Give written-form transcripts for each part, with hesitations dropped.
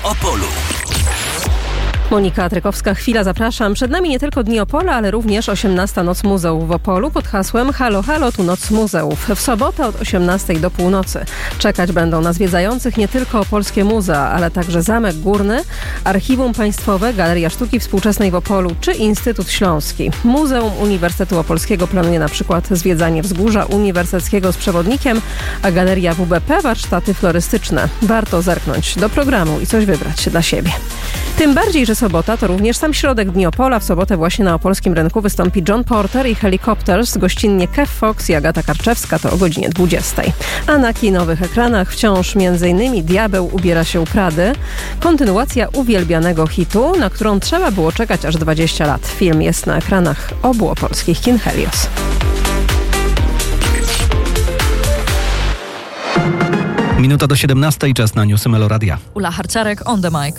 Opolu. Monika Trykowska, chwila, zapraszam. Przed nami nie tylko Dni Opola, ale również 18. Noc Muzeów w Opolu pod hasłem Halo, halo, tu Noc Muzeów. W sobotę od 18 do północy. Czekać będą na zwiedzających nie tylko opolskie muzea, ale także Zamek Górny, Archiwum Państwowe, Galeria Sztuki Współczesnej w Opolu czy Instytut Śląski. Muzeum Uniwersytetu Opolskiego planuje na przykład zwiedzanie Wzgórza Uniwersyteckiego z przewodnikiem, a Galeria WBP warsztaty florystyczne. Warto zerknąć do programu i coś wybrać dla siebie. Tym bardziej, że sobota to również sam środek Dni Opola. W sobotę właśnie na opolskim rynku wystąpi John Porter i Helicopters, gościnnie Kev Fox i Agata Karczewska, to o godzinie 20. A na kinowych ekranach wciąż m.in. Diabeł ubiera się u Prady, kontynuacja uwielbianego hitu, na którą trzeba było czekać aż 20 lat. Film jest na ekranach obu opolskich kin Helios. Minuta do 17, czas na newsy Meloradia. Ula Harciarek, on the mic.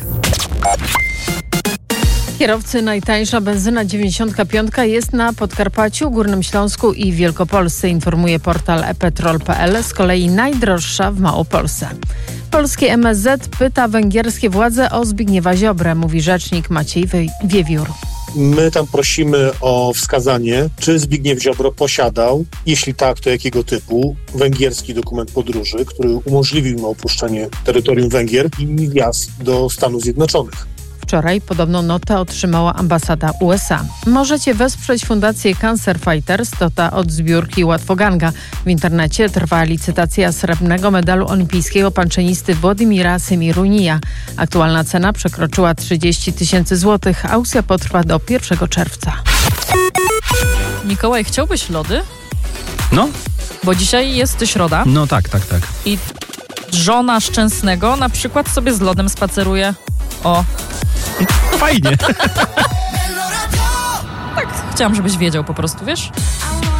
Kierowcy, najtańsza benzyna 95 jest na Podkarpaciu, Górnym Śląsku i Wielkopolsce, informuje portal epetrol.pl. Z kolei najdroższa w Małopolsce. Polskie MSZ pyta węgierskie władze o Zbigniewa Ziobrę, mówi rzecznik Maciej Wiewiór. My tam prosimy o wskazanie, czy Zbigniew Ziobro posiadał, jeśli tak, to jakiego typu, węgierski dokument podróży, który umożliwił mu opuszczenie terytorium Węgier i wjazd do Stanów Zjednoczonych. Wczoraj podobną notę otrzymała ambasada USA. Możecie wesprzeć fundację Cancer Fighters, to ta od zbiórki Łatwoganga. W internecie trwa licytacja srebrnego medalu olimpijskiego panczenisty Władimira Semirunija. Aktualna cena przekroczyła 30 000 złotych. Aukcja potrwa do 1 czerwca. Mikołaj, chciałbyś lody? No? Bo dzisiaj jest środa. No tak. I żona Szczęsnego na przykład sobie z lodem spaceruje. O. Fajnie. Tak, chciałam, żebyś wiedział po prostu, wiesz?